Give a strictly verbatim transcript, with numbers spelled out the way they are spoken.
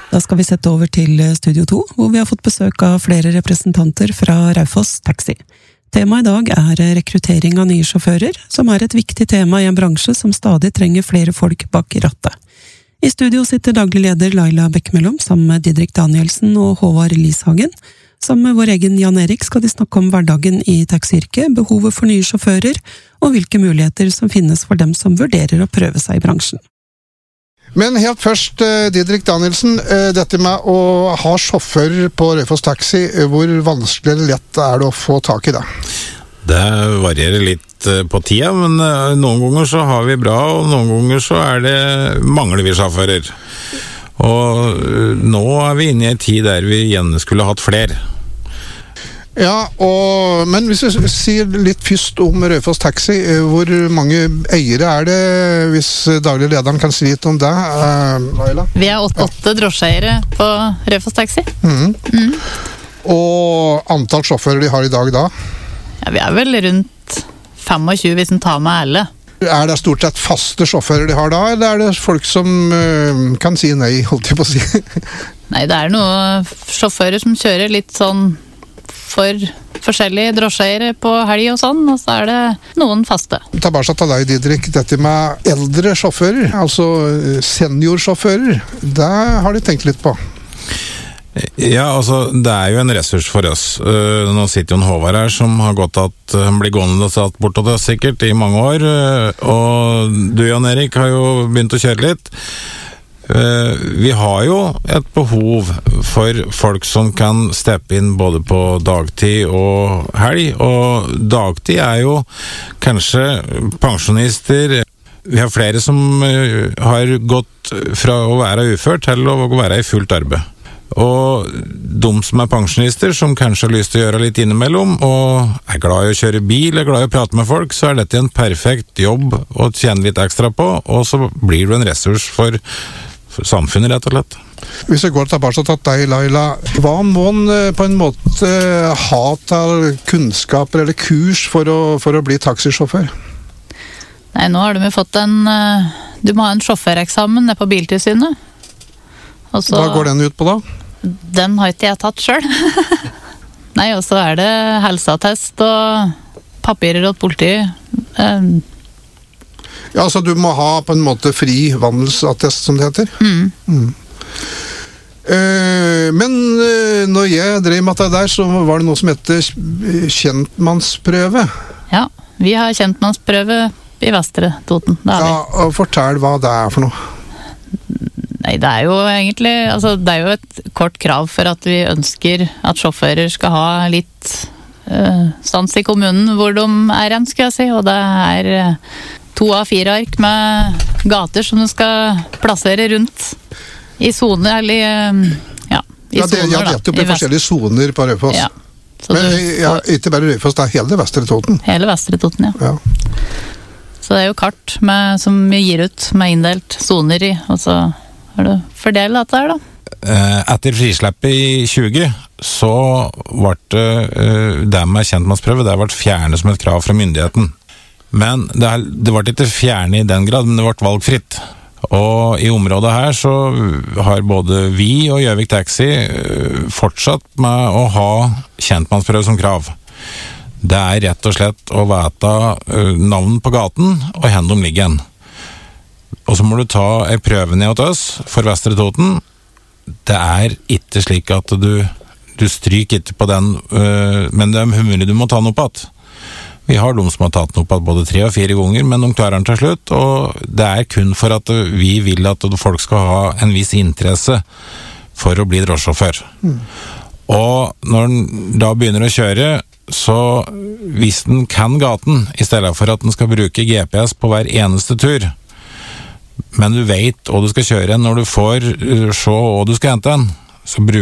Da skal vi sette over til Studio to, hvor vi har fått besøk av flere representanter fra Raufoss Taxi. Temaet i dag er rekruttering av nye sjåfører, som er et viktig tema i en bransje som stadig trenger flere folk bak i rattet. I studio sitter daglig leder Laila Bekkemellom sammen med Didrik Danielsen og Håvard Lishagen. Sammen med vår egen Jan Erik skal de snakke om hverdagen i taxiyrket, behovet for nye sjåfører, og hvilke muligheter som finnes for dem som vurderer å prøve seg i bransjen. Men helt først, Didrik Danielsen, dette med å ha sjåfør på Raufoss Taxi, hvor vanskelig eller lett er det å få tak i det? Det varierer litt på tida, men noen ganger så har vi bra, og noen ganger så er det mangler vi sjåfører. Og nå er vi inne i en tid der vi gjerne skulle hatt flere. Ja, og, men hvis vi sier litt først om Raufoss Taxi, hvor mange eiere er det, hvis daglig lederen kan si litt om det, Laila? Vi er åtte, åtte drosjeeiere på Raufoss Taxi. Mm. Mm. Og antall sjåfører de har i dag da? Ja, vi er vel rundt tjuefem hvis en tar med alle. Er det stort sett faste sjåfører de har da, eller er det folk som uh, kan si nei, holdt jeg på å si? Nei, det er noen sjåfører som kjører litt sånn for forskjellige drosjeeiere på helg og sånn, og så er det noen faste. Tilbake til deg, Didrik, dette med eldre sjåfører, altså seniorsjåfører, det har de tenkt litt på. Ja, altså, det er jo en ressurs for oss. Uh, nå sitter jo en Håvard her som har gått at han blir gående og satt bort til oss sikkert i mange år, uh, og du, Jan Erik, har jo begynt å kjøre litt. Uh, vi har jo et behov for folk som kan steppe inn både på dagtid og helg, og dagtid er jo kanskje pensjonister. Vi har flere som uh, har gått fra å være ufør til å være i fullt arbeid. Og de som er pensjonister, som kanskje har lyst til å gjøre litt innimellom, og er glad i å kjøre bil, er glad i å prate med folk, så er dette en perfekt jobb å tjene litt ekstra på, og så blir du en ressurs for, for samfunnet, rett og slett. Hvis jeg går tilbake til deg, Laila, hva må en på en måte ha til kunnskaper eller kurs for å, for å bli taxisjåfør? Nei, nå har de jo fått en, du må ha en sjåføreksamen nede på Biltilsynet. Også, hva går den ut på da? Den har ikke jeg tatt selv. Nei, og så er det helseattest og papirer og politi. Um. Ja, så du må ha på en måte fri vandelsattest, som det heter? Mm. Mm. Uh, men uh, når jeg drev med det der, så var det noe som heter kjentmannsprøve. Ja, vi har kjentmannsprøve i Vestre Toten. Ja, og fortell hva det er for noe. Nei, det er jo egentlig, altså det er jo et kort krav for at vi ønsker at sjåfører skal ha litt uh, stans i kommunen hvor de er hen, skal jeg si, og det er uh, to av fire ark med gater som du skal plassere rundt i zoner, eller uh, ja, i ja, det, zoner ja, det er jo på forskjellige zoner på Raufoss. Ja, men ja, ikke bare Raufoss, det er hele Vestre Toten. Hele Vestre Toten, ja. ja. Så det er jo kart med, som vi gir ut med inndelt zoner i, og så har du fordelt dette her da? Etter frisleppet i tjue, så ble det, det med kjentmannsprøve, det ble fjernet som et krav fra myndigheten. Men det, det ble ikke fjernet i den grad, men det ble valgfritt. Og i området her så har både vi og Gjøvik Taxi fortsatt med å ha kjentmannsprøve som krav. Det er rett og slett å vite navn på gaten og hvor de ligger hen. Og så må du ta en prøve ned til oss for Vestre Toten. Det er ikke slik at du, du stryker ikke på den, øh, men det er mulig du må ta den opp igjen. Vi har de som har tatt den opp igjen både tre og fire ganger, men de klarer den til slutt, og det er kun for at vi vil at folk skal ha en viss interesse for å bli drosjesjåfør. Mm. Og når den da begynner å kjøre, så hvis den kan gaten, i stedet for at den skal bruke G P S på hver eneste tur, men du vet hva du skal kjøre når du får se hva du skal hente den, så bruker